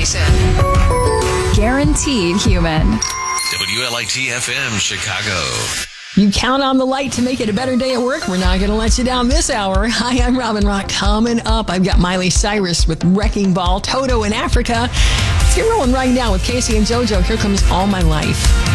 station. Guaranteed human. WLIT-FM, Chicago. You count on the light to make it a better day at work. We're not going to let you down this hour. Hi, I'm Robin Rock. Coming up, I've got Miley Cyrus with Wrecking Ball, Toto in Africa. Let's get rolling right now with Casey and JoJo. Here comes All My Life.